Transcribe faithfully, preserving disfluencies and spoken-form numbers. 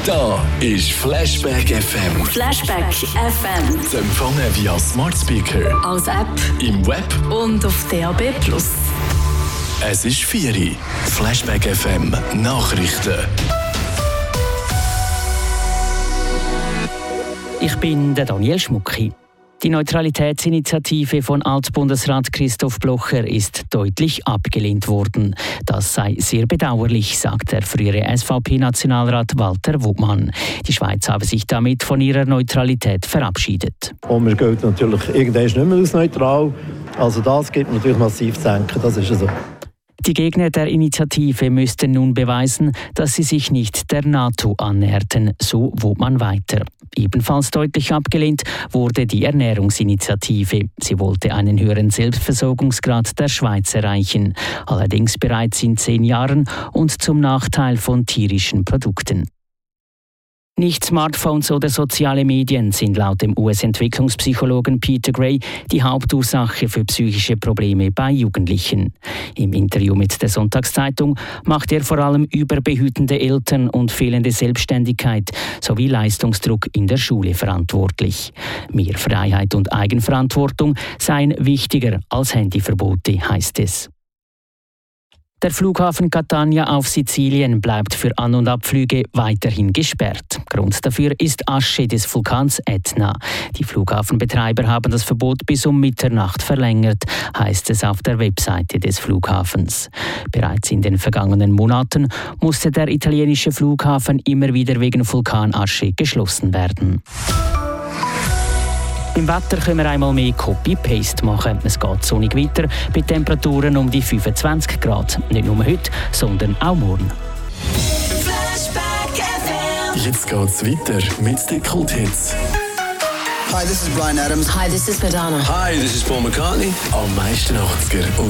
Da ist Flashback F M. Flashback F M. Zu empfangen via Smart Speaker, als App im Web und auf D A B plus. Es ist vier Uhr. Flashback F M Nachrichten. Ich bin der Daniel Schmucki. Die Neutralitätsinitiative von Altbundesrat Christoph Blocher ist deutlich abgelehnt worden. Das sei sehr bedauerlich, sagt der frühere S V P-Nationalrat Walter Wuttmann. Die Schweiz habe sich damit von ihrer Neutralität verabschiedet. Und man gilt natürlich irgendwann nicht mehr als neutral. Also das gibt natürlich massiv zu denken, das ist so. Die Gegner der Initiative müssten nun beweisen, dass sie sich nicht der NATO annäherten, so Wuttmann weiter. Ebenfalls deutlich abgelehnt wurde die Ernährungsinitiative. Sie wollte einen höheren Selbstversorgungsgrad der Schweiz erreichen, allerdings bereits in zehn Jahren und zum Nachteil von tierischen Produkten. Nicht Smartphones oder soziale Medien sind laut dem U S-Entwicklungspsychologen Peter Gray die Hauptursache für psychische Probleme bei Jugendlichen. Im Interview mit der Sonntagszeitung macht er vor allem überbehütende Eltern und fehlende Selbstständigkeit sowie Leistungsdruck in der Schule verantwortlich. Mehr Freiheit und Eigenverantwortung seien wichtiger als Handyverbote, heißt es. Der Flughafen Catania auf Sizilien bleibt für An- und Abflüge weiterhin gesperrt. Grund dafür ist Asche des Vulkans Ätna. Die Flughafenbetreiber haben das Verbot bis um Mitternacht verlängert, heißt es auf der Webseite des Flughafens. Bereits in den vergangenen Monaten musste der italienische Flughafen immer wieder wegen Vulkanasche geschlossen werden. Im Wetter können wir einmal mehr Copy-Paste machen. Es geht sonnig weiter bei Temperaturen um die fünfundzwanzig Grad. Nicht nur heute, sondern auch morgen. Jetzt geht's weiter mit den Kulthits. Hi, this is Bryan Adams. Hi, this is Madonna. Hi, this is Paul McCartney. Am meisten achtziger und